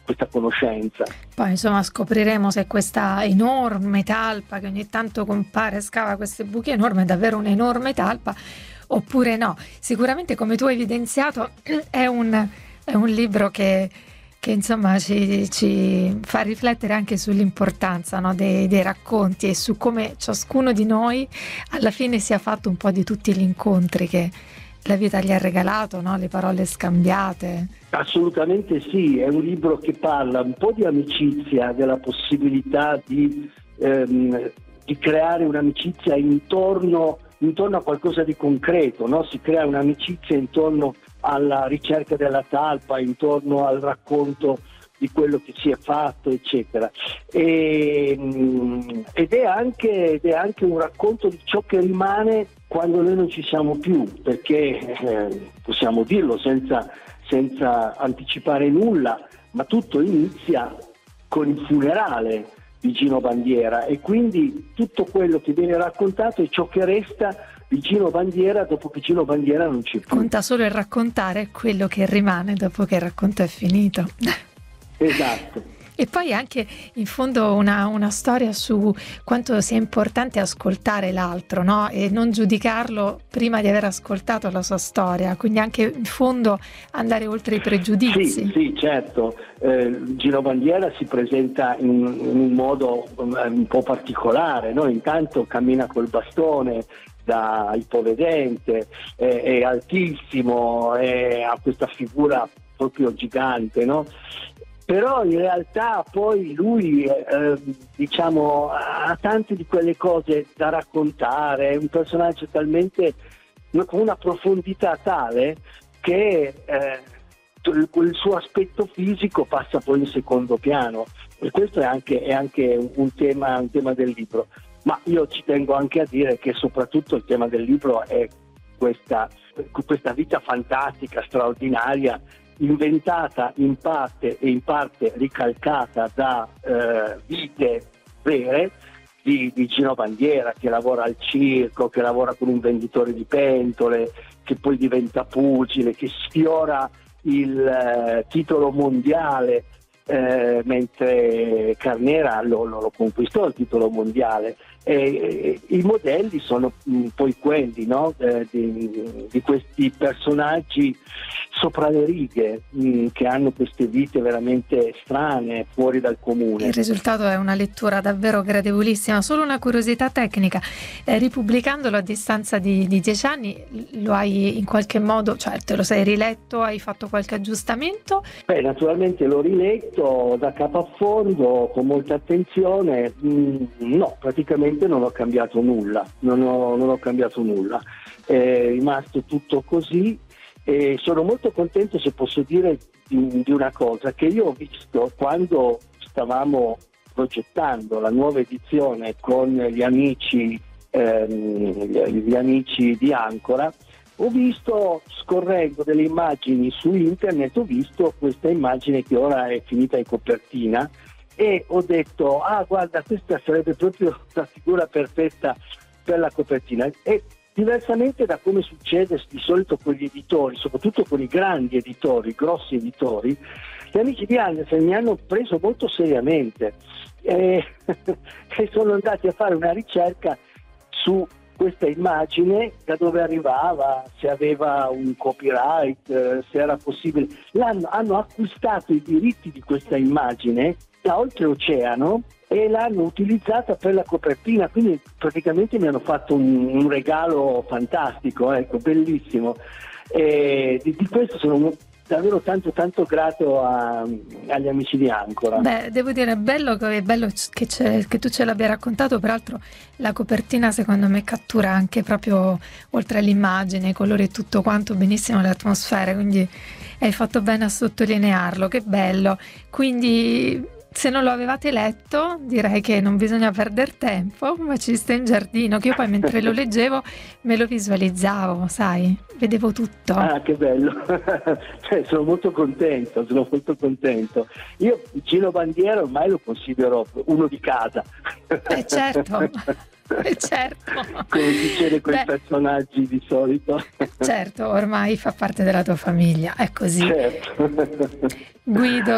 questa conoscenza. Poi insomma scopriremo se questa enorme talpa che ogni tanto compare, scava questi buchi enormi, è davvero un'enorme talpa oppure no. Sicuramente, come tu hai evidenziato, è un libro che insomma ci fa riflettere anche sull'importanza, no, dei racconti e su come ciascuno di noi alla fine sia fatto un po' di tutti gli incontri che la vita gli ha regalato, no? Le parole scambiate. Assolutamente sì, è un libro che parla un po' di amicizia, della possibilità di creare un'amicizia intorno a qualcosa di concreto, no? Si crea un'amicizia intorno alla ricerca della talpa, intorno al racconto di quello che si è fatto, eccetera. Ed è anche un racconto di ciò che rimane quando noi non ci siamo più, perché possiamo dirlo senza anticipare nulla, ma tutto inizia con il funerale di Gino Bandiera, e quindi tutto quello che viene raccontato è ciò che resta di Gino Bandiera dopo che Gino Bandiera non c'è più. Conta solo il raccontare quello che rimane dopo che il racconto è finito. Esatto. E poi anche in fondo una storia su quanto sia importante ascoltare l'altro, no? E non giudicarlo prima di aver ascoltato la sua storia, quindi anche in fondo andare oltre i pregiudizi. Sì, certo. Gino Bandiera si presenta in un modo un po' particolare, no? Intanto cammina col bastone da ipovedente, è altissimo, ha questa figura proprio gigante, no? Però in realtà poi lui ha tante di quelle cose da raccontare, è un personaggio talmente con una profondità tale che il suo aspetto fisico passa poi in secondo piano, e questo è anche un tema del libro. Ma io ci tengo anche a dire che soprattutto il tema del libro è questa vita fantastica, straordinaria, inventata in parte e in parte ricalcata da vite vere di Gino Bandiera, che lavora al circo, che lavora con un venditore di pentole, che poi diventa pugile, che sfiora il titolo mondiale, mentre Carnera lo conquistò il titolo mondiale. I modelli sono poi quelli, no? Di questi personaggi sopra le righe, che hanno queste vite veramente strane, fuori dal comune. Il risultato è una lettura davvero gradevolissima. Solo una curiosità tecnica: ripubblicandolo a distanza di 10 anni, lo hai in qualche modo, cioè te lo sei riletto, hai fatto qualche aggiustamento? Naturalmente l'ho riletto da capo a fondo con molta attenzione. No, praticamente non ho cambiato nulla, non ho cambiato nulla, è rimasto tutto così, e sono molto contento, se posso dire, di una cosa che io ho visto quando stavamo progettando la nuova edizione con gli amici di Ancora. Ho visto, scorrendo delle immagini su internet, ho visto questa immagine che ora è finita in copertina, e ho detto: guarda, questa sarebbe proprio la figura perfetta per la copertina. E diversamente da come succede di solito con gli editori, soprattutto con i grandi editori, i grossi editori, gli amici di Andersen mi hanno preso molto seriamente e sono andati a fare una ricerca su questa immagine, da dove arrivava, se aveva un copyright, se era possibile. Hanno acquistato i diritti di questa immagine da oltreoceano e l'hanno utilizzata per la copertina, quindi praticamente mi hanno fatto un regalo fantastico, ecco, bellissimo. E di questo sono davvero tanto grato agli amici di Ancora. Beh, devo dire, è bello che tu ce l'abbia raccontato. Peraltro la copertina secondo me cattura anche, proprio oltre all'immagine, i colori e tutto quanto, benissimo le atmosfere, quindi hai fatto bene a sottolinearlo, che bello. Quindi se non lo avevate letto, direi che non bisogna perdere tempo, ma ci sta in giardino, che io poi mentre lo leggevo me lo visualizzavo, sai, vedevo tutto. Che bello. Sono molto contento. Io Gino Bandiera ormai lo considero uno di casa. Certo. Certo. Come succede con i personaggi di solito. Certo, ormai fa parte della tua famiglia, è così. Certo. Guido,